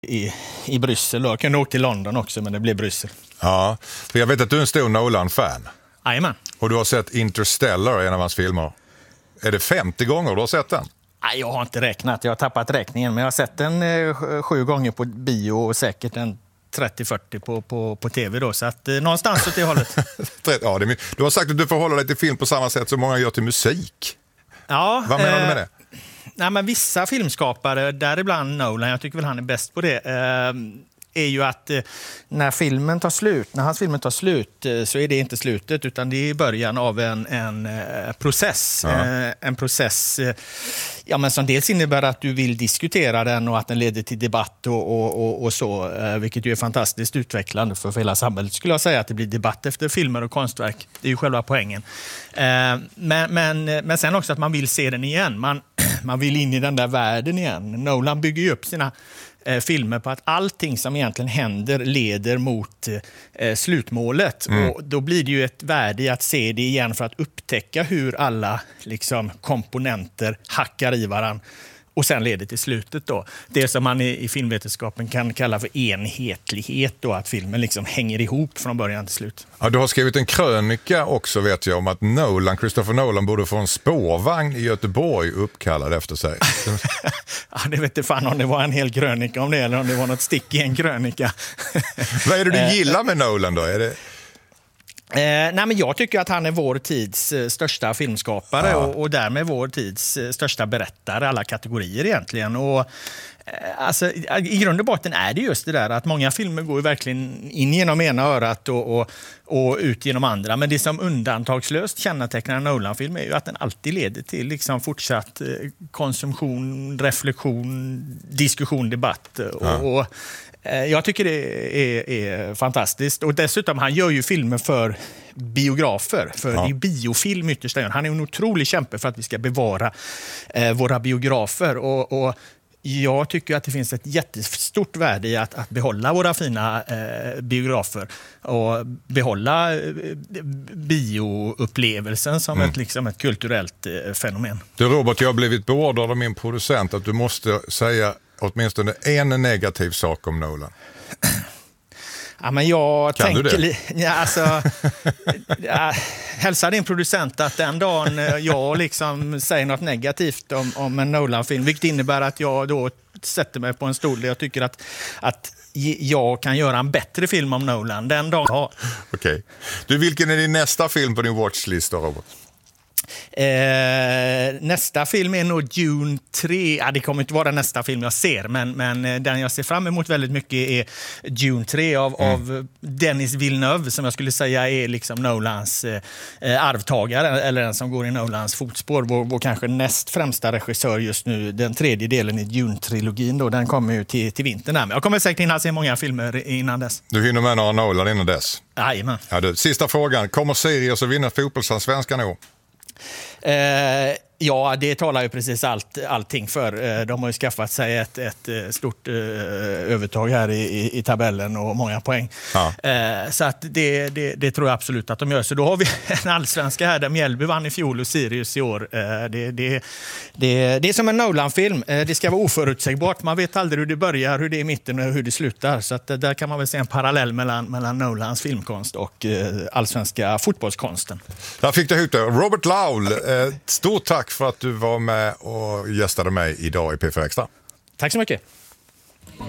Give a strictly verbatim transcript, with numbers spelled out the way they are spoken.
i, i Bryssel. Jag kunde åka till London också, men det blev Bryssel. Ja, för jag vet att du är en stor Nolan-fan. Jajamän. Och du har sett Interstellar, en av hans filmer. Är det femtio gånger du har sett den? Nej, jag har inte räknat. Jag har tappat räkningen. Men jag har sett den eh, sju gånger på bio och säkert en trettio fyrtio på, på, på tv då. Så att eh, någonstans åt det hållet. Ja, det är, du har sagt att du förhåller dig till film på samma sätt som många gör till musik. Ja. Vad menar eh, du med det? Nej, men vissa filmskapare, däribland Nolan, jag tycker väl han är bäst på det, eh, är ju att eh, när filmen tar slut, när hans filmen tar slut eh, så är det inte slutet utan det är början av en, en eh, process. Ja. Eh, en process eh, ja, men som dels innebär att du vill diskutera den och att den leder till debatt och, och, och, och så, eh, vilket ju är fantastiskt utvecklande för, för hela samhället. Skulle jag säga att det blir debatt efter filmer och konstverk. Det är ju själva poängen. Eh, men, men, men sen också att man vill se den igen. Man, man vill in i den där världen igen. Nolan bygger ju upp sina eh, filmer på att allting som egentligen händer leder mot eh, slutmålet. Mm. Och då blir det ju ett värde i att se det igen för att upptäcka hur alla liksom, komponenter hackar i varann och sen leder till slutet då. Det som man i, i filmvetenskapen kan kalla för enhetlighet då, att filmen liksom hänger ihop från början till slut. Ja, du har skrivit en krönika också vet jag om att Nolan, Christopher Nolan borde få en spårvagn i Göteborg uppkallad efter sig. Ja, det vet inte fan om det var en hel krönika om det eller om det var något stick i en krönika. Vad är det du gillar med Nolan då? Är det... Eh, nej, men jag tycker att han är vår tids eh, största filmskapare ja. och, och därmed vår tids eh, största berättare, alla kategorier egentligen. Och, eh, alltså, i grund och botten är det just det där att många filmer går verkligen in genom ena örat och, och, och ut genom andra. Men det som undantagslöst kännetecknar en Nolan-film är ju att den alltid leder till liksom, fortsatt eh, konsumtion, reflektion, diskussion, debatt. Och, ja. och jag tycker det är, är fantastiskt. Och dessutom, han gör ju filmer för biografer. För ja. det är biofilm ytterst. Han är en otrolig kämpe för att vi ska bevara eh, våra biografer. Och, och jag tycker att det finns ett jättestort värde i att, att behålla våra fina eh, biografer. Och behålla eh, bioupplevelsen som mm. ett, liksom ett kulturellt eh, fenomen. Du Robert, jag har blivit beordrad av min producent att du måste säga åtminstone en negativ sak om Nolan. Ja, men jag kan tänker... du det? Ja, alltså, ja, hälsa din producent att den dagen jag liksom säger något negativt om, om en Nolan-film, vilket innebär att jag då sätter mig på en stol där jag tycker att, att jag kan göra en bättre film om Nolan den dagen. Ja. Okej. Okay. Du, vilken är din nästa film på din watchlist då, Robert? Eh, nästa film är nog Dune tre. Ja, det kommer inte vara nästa film jag ser, men, men den jag ser fram emot väldigt mycket är Dune tre av, mm. av Denis Villeneuve, som jag skulle säga är liksom Nolans eh, arvtagare, eller den som går i Nolans fotspår. Vår, vår kanske näst främsta regissör just nu, den tredje delen i Dune-trilogin då, den kommer ju till, till vintern där. Men jag kommer säkert hinna se många filmer innan dess. Du hinner med några Nolan innan dess? Jajamän. Ja, du. Sista frågan, kommer Sirius att vinna fotbollsallsvenskan i år? Eh, ja, det talar ju precis allt, allting för. Eh, de har ju skaffat sig ett, ett stort eh, övertag här i, i, i tabellen och många poäng. Ja. Eh, så att det, det, det tror jag absolut att de gör. Så då har vi en allsvenska här där Mjällby vann i fjol och Sirius i år. Eh, det, det, det, det är som en Nolan-film. Eh, det ska vara oförutsägbart. Man vet aldrig hur det börjar, hur det är i mitten och hur det slutar. Så att eh, där kan man väl se en parallell mellan, mellan Nolans filmkonst och eh, allsvenska fotbollskonsten. Där fick du ihop det. Robert Laul, eh, stort tack för att du var med och gästade mig idag i P fyra Extra. Tack så mycket.